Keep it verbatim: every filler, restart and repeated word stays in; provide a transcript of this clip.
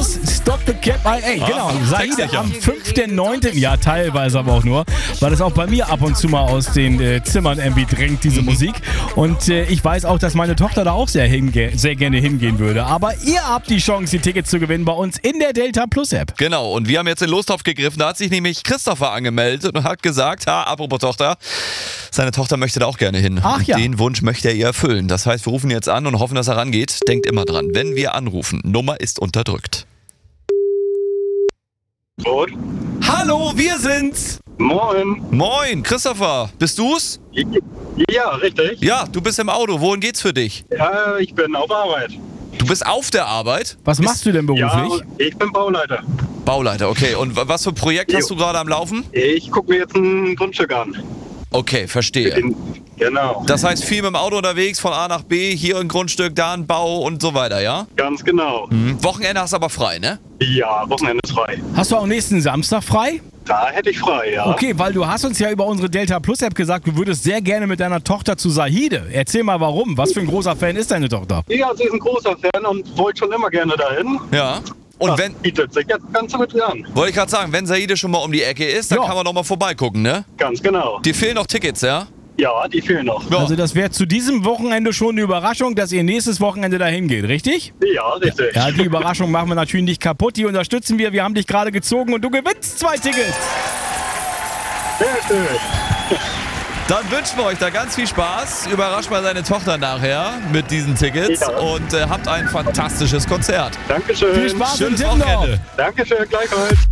House, Stop the Cap. Ey, genau, Ah, Saide textsicher. am fünften neunten Ja, teilweise aber auch nur, weil das auch bei mir ab und zu mal aus den äh, Zimmern irgendwie drängt, diese Musik. Und äh, ich weiß auch, dass meine Tochter da auch sehr, hinge sehr gerne hingehen würde. Aber ihr habt die Chance, die Tickets zu gewinnen bei uns in der Delta Plus App. Genau, und wir haben jetzt den Lostopf gegriffen. Da hat sich nämlich Christopher angemeldet und hat gesagt, ha, apropos Tochter, seine Tochter möchte da auch gerne hin. Ach und ja. Den Wunsch möchte er ihr erfüllen. Das heißt, wir rufen jetzt an und hoffen, dass er rangeht. Denkt immer dran, wenn wir anrufen, Nummer ist unterdrückt. Rot. Hallo, wir sind's. Moin. Moin, Christopher, bist du's? Ja, richtig. Ja, du bist im Auto. Wohin geht's für dich? Ja, ich bin auf Arbeit. Du bist auf der Arbeit? Was machst du denn beruflich? Ja, ich bin Bauleiter. Bauleiter, okay. Und wa- was für ein Projekt Jo. hast du gerade am Laufen? Ich gucke mir jetzt ein Grundstück an. Okay, verstehe. In, genau. Das heißt, viel mit dem Auto unterwegs, von A nach B, hier ein Grundstück, da ein Bau und so weiter, ja? Ganz genau. Mhm. Wochenende hast du aber frei, ne? Ja, Wochenende ist frei. Hast du auch nächsten Samstag frei? Da hätte ich frei, ja. Okay, weil du hast uns ja über unsere Delta Plus App gesagt, du würdest sehr gerne mit deiner Tochter zu Saide. Erzähl mal warum. Was für ein großer Fan ist deine Tochter? Ja, sie ist ein großer Fan und wollte schon immer gerne dahin. Ja. Und Das wenn, bietet sich jetzt ganz gut an. wollte ich gerade sagen, wenn Saide schon mal um die Ecke ist, dann Ja. kann man doch mal vorbeigucken, ne? Ganz genau. Dir fehlen noch Tickets, ja? Ja, die fehlen noch. Ja. Also das wäre zu diesem Wochenende schon eine Überraschung, dass ihr nächstes Wochenende dahin geht, richtig? Ja, richtig. Ja, die Überraschung machen wir natürlich nicht kaputt, die unterstützen wir. Wir haben dich gerade gezogen und du gewinnst zwei Tickets. Sehr schön. Dann wünschen wir euch da ganz viel Spaß. Überrascht mal seine Tochter nachher mit diesen Tickets Ja. und äh, habt ein fantastisches Konzert. Dankeschön. Viel Spaß im Schönes Timmendorf. Wochenende. Dankeschön, gleichfalls.